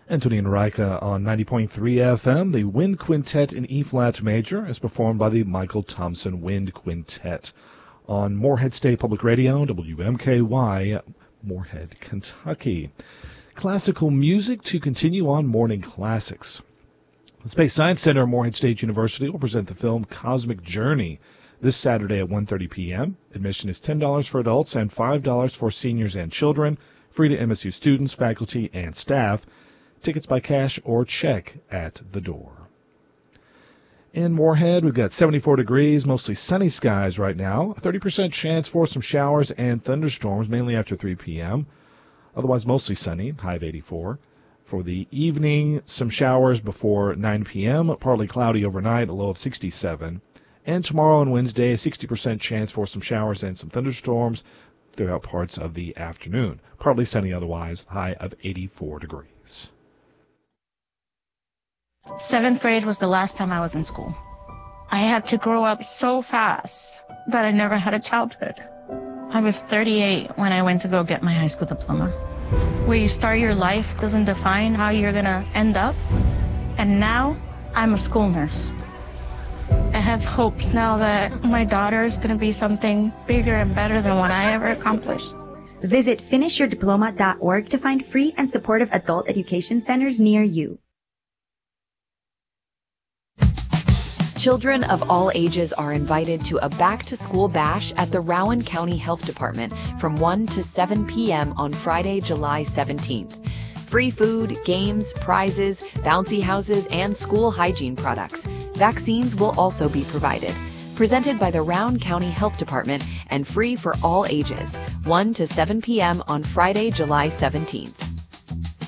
Anthony Enrica on 90.3 FM. The Wind Quintet in E-flat major is performed by the Michael Thompson Wind Quintet on Morehead State Public Radio, WMKY, Morehead, Kentucky. Classical music to continue on Morning Classics. The Space Science Center at Morehead State University will present the film Cosmic Journey this Saturday at 1:30 p.m. Admission is $10 for adults and $5 for seniors and children, free to MSU students, faculty, and staff. Tickets by cash or check at the door. In Morehead, we've got 74 degrees, mostly sunny skies right now. A 30% chance for some showers and thunderstorms, mainly after 3 p.m. Otherwise, mostly sunny, high of 84. For the evening, some showers before 9 p.m., partly cloudy overnight, a low of 67. And tomorrow and Wednesday, a 60% chance for some showers and some thunderstorms throughout parts of the afternoon. Partly sunny otherwise, high of 84 degrees. 7th grade was the last time I was in school. I had to grow up so fast that I never had a childhood. I was 38 when I went to go get my high school diploma. Where you start your life doesn't define how you're going to end up. And now I'm a school nurse. I have hopes now that my daughter is going to be something bigger and better than what I ever accomplished. Visit finishyourdiploma.org to find free and supportive adult education centers near you. Children of all ages are invited to a back-to-school bash at the Rowan County Health Department from 1 to 7 p.m. on Friday, July 17th. Free food, games, prizes, bouncy houses, and school hygiene products. Vaccines will also be provided. Presented by the Rowan County Health Department and free for all ages. 1 to 7 p.m. on Friday, July 17th.